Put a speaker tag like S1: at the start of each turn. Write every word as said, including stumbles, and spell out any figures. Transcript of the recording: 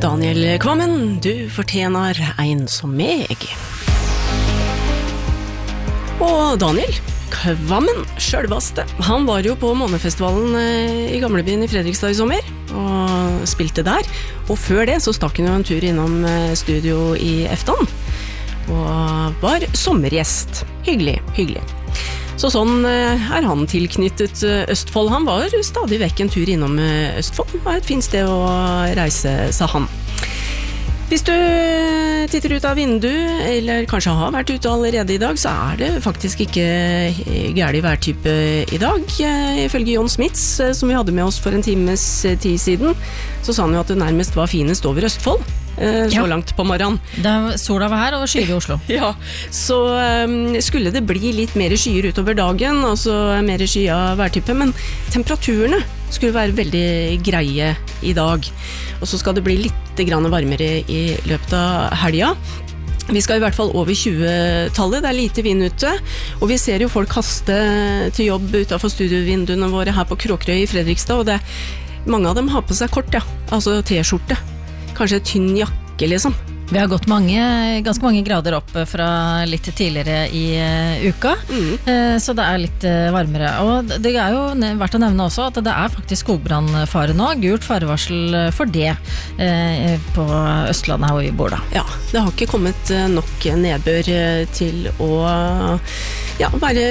S1: Daniel Kvammen, du fortjener en som meg. Og Daniel Kvammen, selveste, han var jo på Månefestivalen i Gamlebyen i Fredrikstad i sommer, og spilte der. Og før det så stakk han jo en tur innom studio i Efton, og var sommergjest. Hyggelig, hyggelig. Så sånn er han tilknyttet Østfold. Han var stadig vekk en tur innom Østfold. Det var et fint sted å reise, sa han. Hvis du titter ut av vinduet, eller kanskje har vært ute allerede i dag, så er det faktisk ikke gærlig værtype i dag. Ifølge John Smits, som vi hadde med oss for en times tid siden, så sa han jo at det nærmest var finest over Østfold. Så ja. Langt på morgenen.
S2: Da sola var her og skyer i Oslo.
S1: Ja, så um, skulle det bli litt mer skyer utover dagen, altså mer sky av værtype, men temperaturene skulle være veldig greie i dag. Og så skal det bli litt grann varmere i løpet av helga. Vi skal i hvert fall over tjue-tallet, det er lite vind ute, og vi ser jo folk kaste til jobb utenfor studiovinduene våre her på Kråkerøy i Fredrikstad, og det, mange av dem har på seg kort, ja, altså t-skjorte. Kanskje tynn jakke, liksom.
S2: Vi har gått mange, ganske mange grader opp fra litt tidligere i uh, uka, mm. uh, så det er litt uh, varmere. Og det er jo verdt å nevne også at det er faktisk skogbrannfare nå, gult farevarsel for det uh, på Østlandet her hvor vi bor da.
S1: Ja, det har ikke kommet nok nedbør til å ja, være